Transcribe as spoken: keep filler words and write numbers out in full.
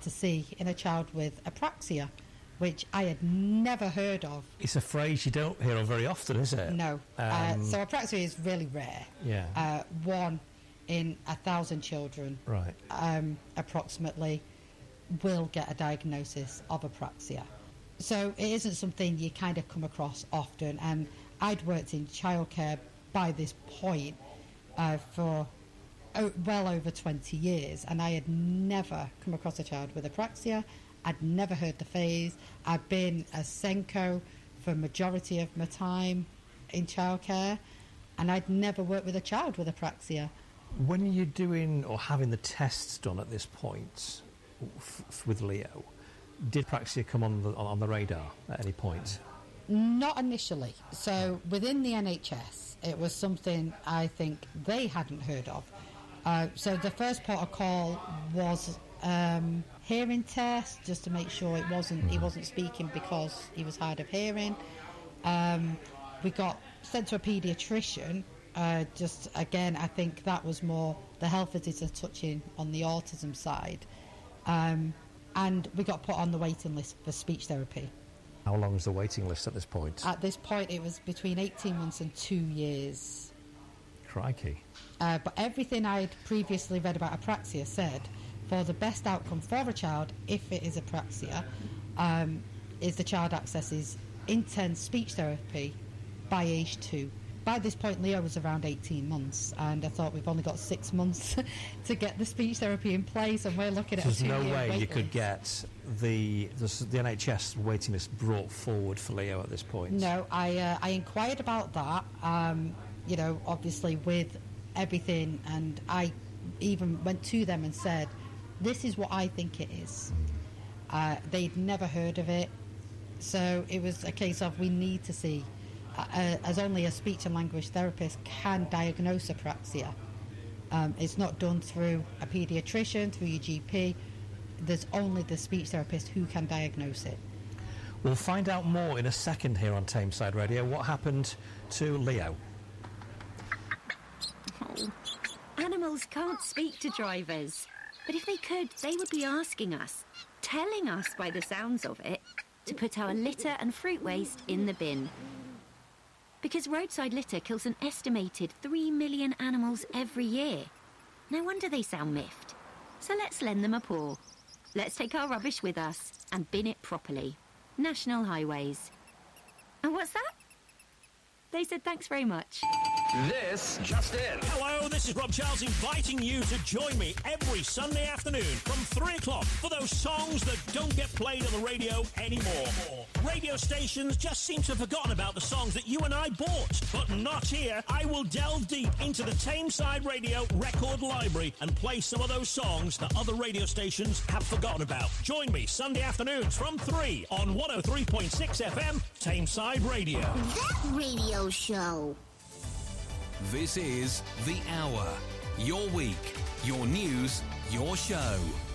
to see in a child with apraxia, which I had never heard of. It's a phrase you don't hear of very often, is it? No. Um, uh, so apraxia is really rare. Yeah. Uh, one in a thousand children, right. um, approximately, will get a diagnosis of apraxia. So it isn't something you kind of come across often, and I'd worked in childcare by this point uh, for oh, well over twenty years, and I had never come across a child with apraxia. I'd never heard the phrase. I'd been a Senko for majority of my time in childcare, and I'd never worked with a child with apraxia. When you're doing or having the tests done at this point f- with Leo, did apraxia come on the, on the radar at any point? Not initially. So within the N H S, it was something I think they hadn't heard of. Uh, so the first port of call was um, hearing test, just to make sure it wasn't he wasn't speaking because he was hard of hearing. Um, we got sent to a paediatrician. Uh, just again, I think that was more the health visitor touching on the autism side, um, and we got put on the waiting list for speech therapy. How long is the waiting list at this point? At this point, it was between eighteen months and two years. Crikey. Uh, but everything I had previously read about apraxia said for the best outcome for a child, if it is apraxia, um, is the child accesses intense speech therapy by age two. By this point, Leo was around eighteen months, and I thought we've only got six months to get the speech therapy in place, and we're looking at There's a two-year no way wait you could list. get the, the the N H S waiting list brought forward for Leo at this point. No, I uh, I inquired about that. Um, you know, obviously with everything, and I even went to them and said, "This is what I think it is." Uh, they'd never heard of it, so it was a case of we need to see. Uh, as only a speech and language therapist can diagnose apraxia. Um, it's not done through a paediatrician, through your G P. There's only the speech therapist who can diagnose it. We'll find out more in a second here on Tameside Radio. What happened to Leo? Oh, animals can't speak to drivers. But if they could, they would be asking us, telling us by the sounds of it, to put our litter and fruit waste in the bin. Because roadside litter kills an estimated three million animals every year. No wonder they sound miffed. So let's lend them a paw. Let's take our rubbish with us and bin it properly. National Highways. And what's that? They said thanks very much. This just in. Hello, this is Rob Charles inviting you to join me every Sunday afternoon from three o'clock for those songs that don't get played on the radio anymore. Radio stations just seem to have forgotten about the songs that you and I bought, but not here. I will delve deep into the Tameside Radio record library and play some of those songs that other radio stations have forgotten about. Join me Sunday afternoons from three on one oh three point six F M, Tameside Radio. That radio show. This is The Hour. Your week, your news, your show.